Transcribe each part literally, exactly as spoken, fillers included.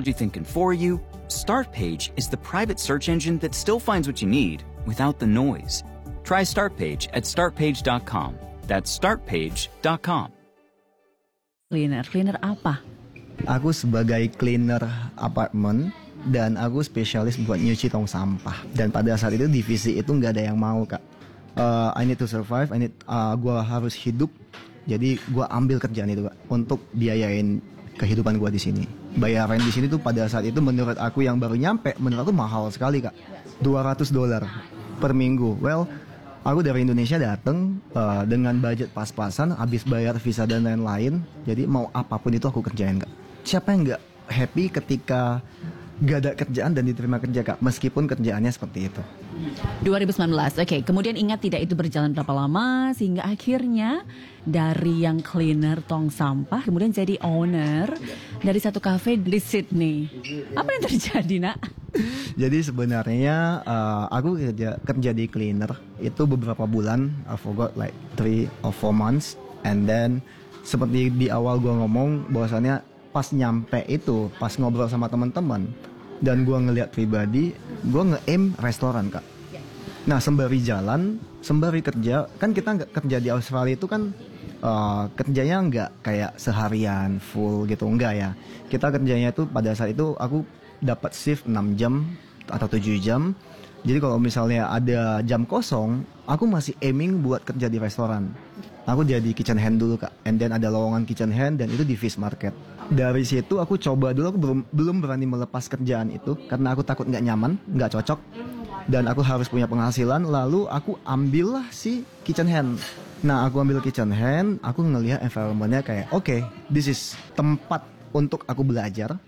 technology thinking for you, Startpage is the private search engine that still finds what you need without the noise. Try Startpage at startpage dot com. That's startpage dot com. Cleaner, cleaner apa? Aku sebagai cleaner apartemen dan aku spesialis buat nyuci tong sampah. Dan pada saat itu divisi itu nggak ada yang mau, Kak. Uh, I need to survive, I need, uh, gue harus hidup. Jadi gue ambil kerjaan itu, Kak, untuk biayain kehidupan gue di sini. Bayaran di sini tuh pada saat itu menurut aku yang baru nyampe, menurut aku mahal sekali, Kak. dua ratus dolar per minggu. Well, aku dari Indonesia dateng uh, dengan budget pas-pasan, habis bayar visa dan lain-lain. Jadi mau apapun itu aku kerjain, Kak. Siapa yang nggak happy ketika gak ada kerjaan dan diterima kerja, Kak, meskipun kerjaannya seperti itu. dua ribu sembilan belas, oke. Okay. Kemudian ingat tidak itu berjalan berapa lama sehingga akhirnya dari yang cleaner tong sampah kemudian jadi owner dari satu kafe di Sydney. Apa yang terjadi, Nak? Jadi sebenarnya uh, aku kerja kerja di cleaner itu beberapa bulan, I forgot like three or four months, and then seperti di awal gua ngomong bahwasannya pas nyampe itu, pas ngobrol sama teman-teman dan gue ngeliat pribadi, gue nge-aim restoran, Kak. Nah sembari jalan, sembari kerja, kan kita nggak kerja di Australia itu kan uh, kerjanya nggak kayak seharian full gitu, enggak ya. Kita kerjanya itu pada saat itu aku dapat shift enam jam atau tujuh jam. Jadi kalau misalnya ada jam kosong, aku masih aiming buat kerja di restoran. Aku jadi kitchen hand dulu, Kak, and then ada lowongan kitchen hand dan itu di fish market. Dari situ aku coba dulu, aku belum belum berani melepas kerjaan itu karena aku takut nggak nyaman, nggak cocok, dan aku harus punya penghasilan. Lalu aku ambillah si kitchen hand. Nah aku ambil kitchen hand, aku ngelihat environmentnya kayak oke, okay, this is tempat untuk aku belajar.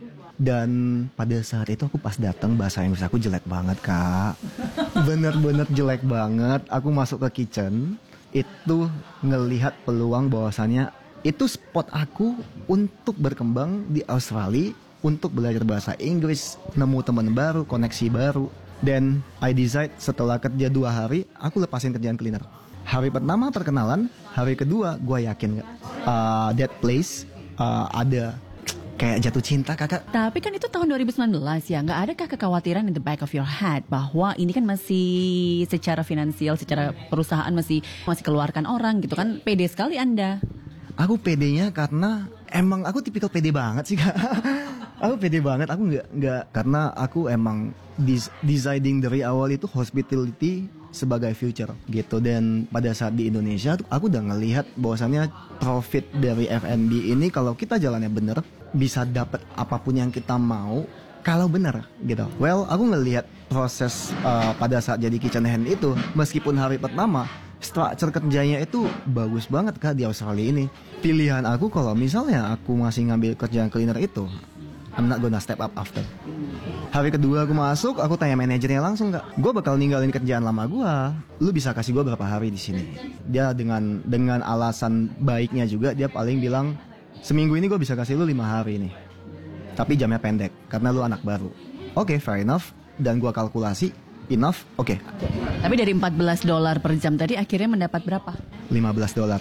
Dan pada saat itu aku pas datang bahasa Inggris aku jelek banget, Kak. Bener-bener jelek banget. Aku masuk ke kitchen itu ngelihat peluang bahwasannya itu spot aku untuk berkembang di Australia, untuk belajar bahasa Inggris, nemu teman baru, koneksi baru. Dan I decide setelah kerja dua hari, aku lepasin kerjaan cleaner. Hari pertama perkenalan, hari kedua gue yakin uh, that place uh, ada kayak jatuh cinta, Kakak. Tapi kan itu tahun dua ribu sembilan belas ya, nggak adakah kekhawatiran in the back of your head bahwa ini kan masih secara finansial, secara perusahaan masih masih keluarkan orang gitu kan, pede sekali Anda. Aku pedenya karena emang aku tipikal pede banget sih, Kak. Aku pede banget, aku nggak nggak karena aku emang des- deciding dari awal itu hospitality sebagai future gitu. Dan pada saat di Indonesia aku udah ngelihat bahwasannya profit dari F and B ini kalau kita jalannya bener bisa dapat apapun yang kita mau kalau bener gitu. Well, aku ngelihat proses uh, pada saat jadi kitchen hand itu, meskipun hari pertama structure kerjanya itu bagus banget, Kak, di Australia ini. Pilihan aku kalau misalnya aku masih ngambil kerjaan cleaner itu, I'm not gonna step up after. Hari kedua aku masuk, aku tanya manajernya langsung, Kak, gue bakal ninggalin kerjaan lama gue. Lu bisa kasih gue berapa hari di sini? Dia dengan dengan alasan baiknya juga, dia paling bilang seminggu ini gue bisa kasih lu lima hari nih, tapi jamnya pendek karena lu anak baru. Oke, okay, fair enough. Dan gue kalkulasi enough, oke. Okay. Tapi dari empat belas dolar per jam tadi akhirnya mendapat berapa? lima belas dolar.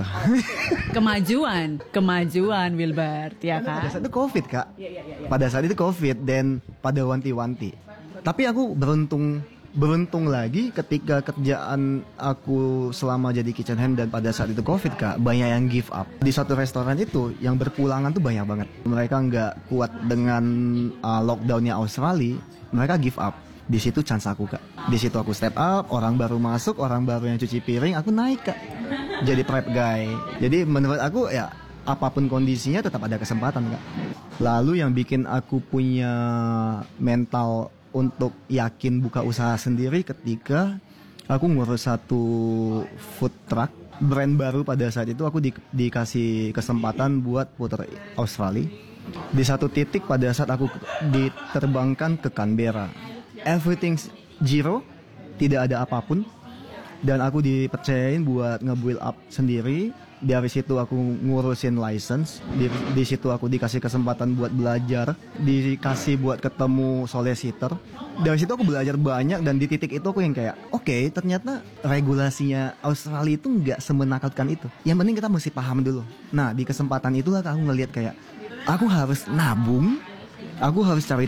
Kemajuan, kemajuan Wilbert, ya kan? Pada saat itu COVID, Kak. Pada saat itu COVID dan pada wanti-wanti. Tapi aku beruntung beruntung lagi ketika kerjaan aku selama jadi kitchen hand dan pada saat itu COVID, Kak, banyak yang give up. Di satu restoran itu yang berpulangan tuh banyak banget. Mereka nggak kuat dengan uh, lockdownnya Australia, mereka give up. Di situ chance aku, Kak. Di situ aku step up, orang baru masuk, orang baru yang cuci piring, aku naik, Kak. Jadi prep guy. Jadi menurut aku ya apapun kondisinya tetap ada kesempatan, Kak. Lalu yang bikin aku punya mental untuk yakin buka usaha sendiri ketika aku ngurus satu food truck brand baru. Pada saat itu aku di, dikasih kesempatan buat putar Australia. Di satu titik pada saat aku diterbangkan ke Canberra, everything zero, tidak ada apapun, dan aku dipercayain buat nge-build up sendiri. Dari situ aku ngurusin license, di, di situ aku dikasih kesempatan buat belajar, dikasih buat ketemu solicitor. Dari situ aku belajar banyak dan di titik itu aku yang kayak, oke, okay, ternyata regulasinya Australia itu nggak semenakutkan itu. Yang penting kita mesti paham dulu. Nah, di kesempatan itulah aku ngelihat kayak, aku harus nabung, aku harus cari